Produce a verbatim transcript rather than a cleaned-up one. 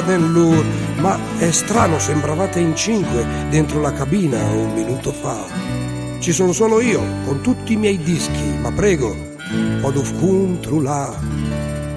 nell'ur, ma è strano, sembravate in cinque dentro la cabina un minuto fa. Ci sono solo io, con tutti i miei dischi, ma prego, podovcun trulà.